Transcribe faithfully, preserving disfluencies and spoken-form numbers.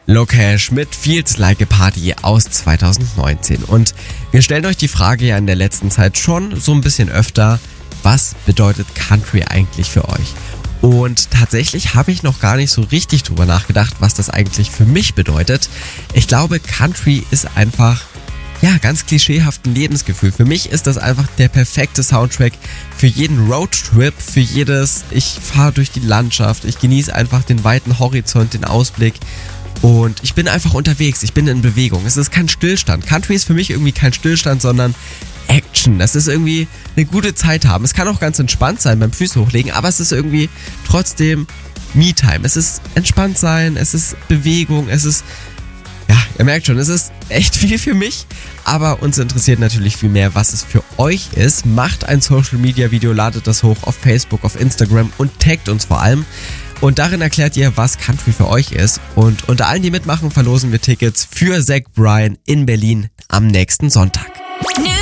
Locash mit Feels Like a Party aus zweitausendneunzehn. Und wir stellen euch die Frage ja in der letzten Zeit schon so ein bisschen öfter, was bedeutet Country eigentlich für euch? Und tatsächlich habe ich noch gar nicht so richtig drüber nachgedacht, was das eigentlich für mich bedeutet. Ich glaube, Country ist einfach, ja, ganz klischeehaft ein Lebensgefühl. Für mich ist das einfach der perfekte Soundtrack für jeden Roadtrip, für jedes, ich fahre durch die Landschaft, ich genieße einfach den weiten Horizont, den Ausblick. Und ich bin einfach unterwegs, ich bin in Bewegung. Es ist kein Stillstand. Country ist für mich irgendwie kein Stillstand, sondern Action. Das ist irgendwie eine gute Zeit haben. Es kann auch ganz entspannt sein beim Füße hochlegen, aber es ist irgendwie trotzdem Me-Time. Es ist entspannt sein, es ist Bewegung, es ist, ja, ihr merkt schon, es ist echt viel für mich. Aber uns interessiert natürlich viel mehr, was es für euch ist. Macht ein Social-Media-Video, ladet das hoch auf Facebook, auf Instagram und taggt uns vor allem. Und darin erklärt ihr, was Country für euch ist. Und unter allen, die mitmachen, verlosen wir Tickets für Zach Bryan in Berlin am nächsten Sonntag.